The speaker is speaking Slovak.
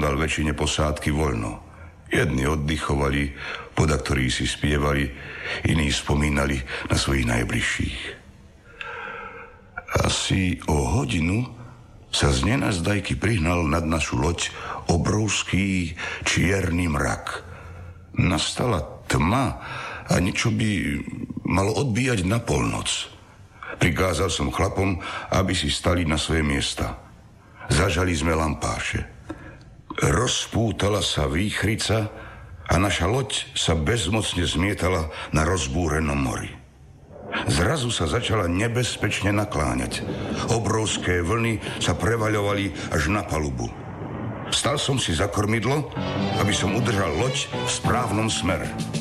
dal väčšine posádky voľno. Jedni oddychovali, podaktorí si spievali, iní spomínali na svojich najbližších. Asi o hodinu sa z nenazdajky prihnal nad našu loď obrovský čierny mrak. Nastala tma a niečo by malo odbíjať na polnoc. Prikázal som chlapom, aby si stali na svoje miesta. Zažali sme lampáše. Rozpútala sa výchrica a naša loď sa bezmocne zmietala na rozbúrenom mori. Zrazu sa začala nebezpečne nakláňať. Obrovské vlny sa prevaľovali až na palubu. Stal som si za kormidlo, aby som udržal loď v správnom smere.